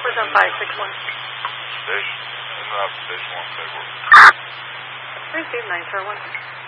We're on 561. Station. Station 1, February. Received 941.